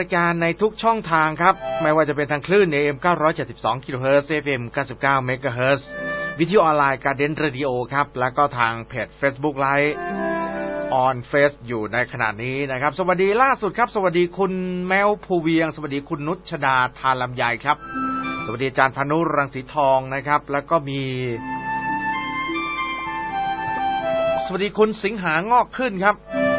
รายการในทุกช่องทางครับไม่ว่าจะเป็นทางคลื่น AM 972 kHz FM 99 MHz วิทยุออนไลน์ Garden Radio ครับแล้วก็ทางเพจ Facebook Live on Face อยู่ในขณะนี้นะครับสวัสดีล่าสุดครับสวัสดีคุณแมวภูเวียงสวัสดีคุณนุชดาทานลำไยครับสวัสดีอาจารย์พานุรังสีทองนะครับแล้วก็มีสวัสดีคุณสิงหางอกขึ้นครับ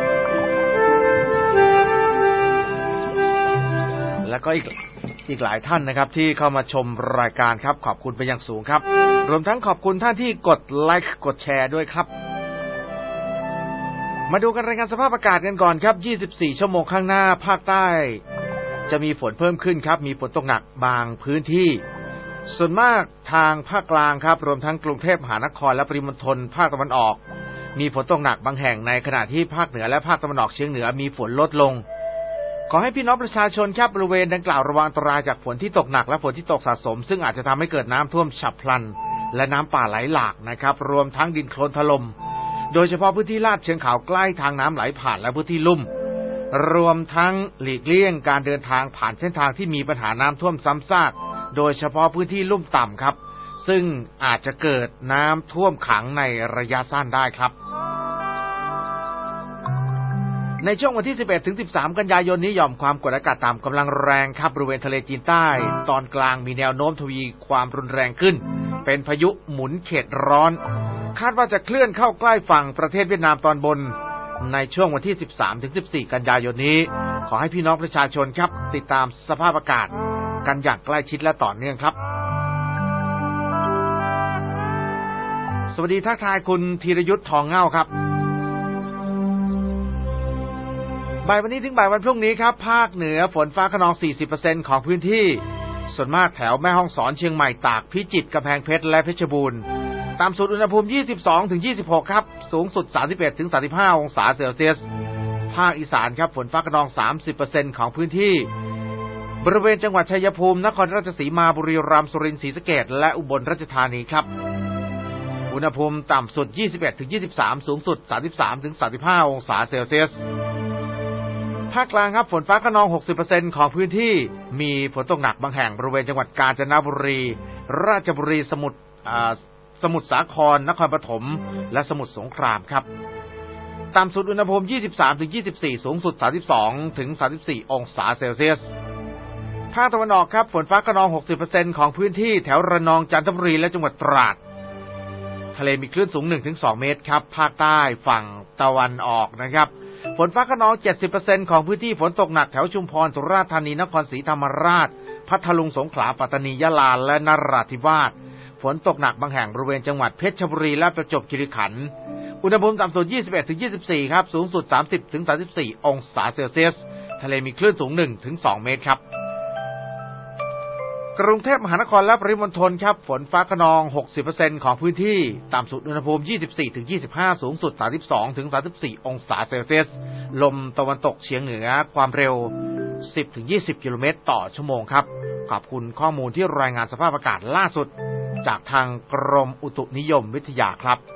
แล้วก็อีกหลายท่านนะครับที่เข้ามาชมรายการครับขอบคุณไปอย่างสูงครับรวมทั้งขอบคุณท่านที่กดไลค์กดแชร์ด้วยครับมาดูกันรายงานสภาพอากาศกันก่อนครับ24ชั่วโมงข้างหน้าภาคใต้จะมีฝนเพิ่มขึ้นครับมีฝนตกหนักบางพื้นที่ส่วนมากทางภาคกลางครับรวมทั้งกรุงเทพมหานครและปริมณฑลภาคตะวันออกมีฝนตกหนักบางแห่งในขณะที่ภาคเหนือและภาคตะวันออกเฉียงเหนือมีฝนลดลงขอให้พี่น้องประชาชนครับบริเวณดังกล่าวระวังอันตรายจากฝนที่ตกหนักและฝนที่ตกสะสมซึ่งอาจจะทำให้เกิดน้ำท่วมฉับพลันและน้ำป่าไหลหลากนะครับรวมทั้งดินโคลนถล่มโดยเฉพาะพื้นที่ลาดเชิงเขาใกล้ทางน้ำไหลผ่านและพื้นที่ลุ่มรวมทั้งหลีกเลี่ยงการเดินทางผ่านเส้นทางที่มีปัญหาน้ำท่วมซ้ำซากโดยเฉพาะพื้นที่ลุ่มต่ำครับซึ่งอาจจะเกิดน้ำท่วมขังในระยะสั้นได้ครับในช่วงวันที่11ถึง13กันยายนนี้หย่อมความกดอากาศต่ำกำลังแรงครับบริเวณทะเลจีนใต้ตอนกลางมีแนวโน้มทวีความรุนแรงขึ้นเป็นพายุหมุนเขตร้อนคาดว่าจะเคลื่อนเข้าใกล้ฝั่งประเทศเวียดนามตอนบนในช่วงวันที่13ถึง14กันยายนนี้ขอให้พี่น้องประชาชนครับติดตามสภาพอากาศกันอย่างใกล้ชิดและต่อเนื่องครับสวัสดีทักทายคุณธีรยุทธทองเง่าครับบ่ายวันนี้ถึงบ่ายวันพรุ่งนี้ครับภาคเหนือฝนฟ้าคะนอง 40% ของพื้นที่ส่วนมากแถวแม่ฮ่องสอนเชียงใหม่ตากพิจิตรกำแพงเพชรและเพชรบูรณ์ต่ำสุดอุณหภูมิ 22-26 ครับสูงสุด 31-35 องศาเซลเซียสภาคอีสานครับฝนฟ้าคะนอง 30% ของพื้นที่บริเวณจังหวัดชัยภูมินครราชสีมาบุรีรัมย์สุรินทร์ศรีสะเกษและอุบลราชธานีครับอุณหภูมิต่ำสุด 21-23 สูงสุด 33-35 องศาเซลเซียสภาคกลางครับฝนฟ้าคะนอง 60% ของพื้นที่มีฝนตกหนักบางแห่งบริเวณจังหวัดกาญจนบุรีราชบุรีสมุทรสาครนครปฐมและสมุทรสงครามครับต่ำสุดอุณหภูมิ 23-24 สูงสุด 32-34 องศาเซลเซียสภาคตะวันออกครับฝนฟ้าคะนอง 60% ของพื้นที่แถวระนองจันทบุรีและจังหวัดตราดทะเลมีคลื่นสูง 1-2 เมตรครับภาคใต้ฝั่งตะวันออกนะครับฝนฟ้าคะนอง 70% ของพื้นที่ฝนตกหนักแถวชุมพรสุราษฎร์ธานีนครศรีธรรมราชพัทลุงสงขลาปัตตานียะลาและนราธิวาสฝนตกหนักบางแห่งบริเวณจังหวัดเพชรบุรีและประจวบคีรีขันธ์อุณหภูมิต่ำสุด 21-24 ครับสูงสุด 30-34 องศาเซลเซียสทะเลมีคลื่นสูง 1-2 เมตรครับกรุงเทพมหานครและปริมณฑลครับฝนฟ้าคะนอง 60% ของพื้นที่ต่ำสุดอุณหภูมิ 24-25 สูงสุด 32-34 องศาเซลเซียสลมตะวันตกเฉียงเหนือความเร็ว 10-20 กิโลเมตรต่อชั่วโมงครับขอบคุณข้อมูลที่รายงานสภาพอากาศล่าสุดจากทางกรมอุตุนิยมวิทยาครับ